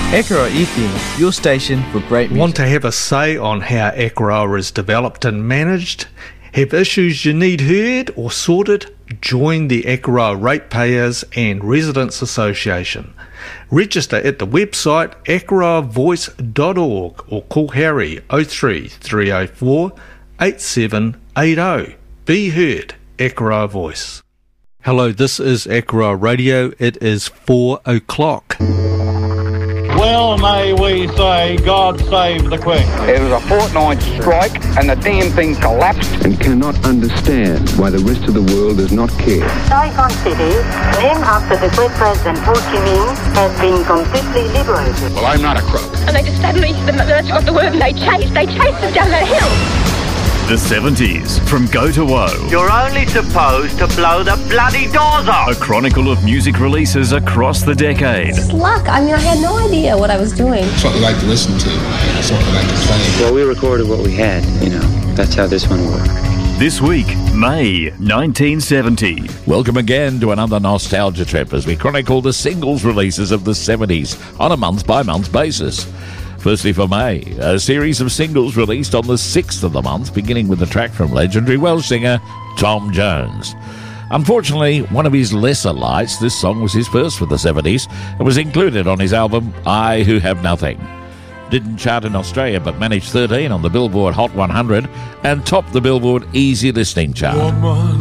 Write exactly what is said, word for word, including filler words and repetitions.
Ecuador F M, your station for great music. Want to have a say on how Ecuador is developed and managed? Have issues you need heard or sorted? Join the Ecuador Ratepayers and Residents Association. Register at the website ecuador voice dot org or call Harry oh three, three oh four, eight seven eight oh. Be heard, Ecuador Voice. Hello, this is Ecuador Radio. It is four o'clock. Well, may we say, God save the Queen. It was a fortnight strike and the damn thing collapsed. And cannot understand why the rest of the does does not care. Saigon City, named after the great President Ho Chi Minh, has been completely liberated. Well, I'm not a crook. And they just suddenly, the minute you got the word, and they chased, they chased us down that hill. The seventies, from Go to Woe. You're only supposed to blow the bloody doors off. A chronicle of music releases across the decade. It's luck. I mean, I had no idea what I was doing. It's what we like to listen to. It's what we like to play. Well, we recorded what we had, you know. That's how this one worked. This week, May nineteen seventy. Welcome again to another nostalgia trip as we chronicle the singles releases of the seventies on a month-by-month basis. Firstly for May, a series of singles released on the sixth of the month, beginning with a track from legendary Welsh singer Tom Jones. Unfortunately, one of his lesser lights, this song was his first for the seventies and was included on his album I Who Have Nothing. Didn't chart in Australia but managed thirteen on the Billboard Hot one hundred and topped the Billboard Easy Listening chart.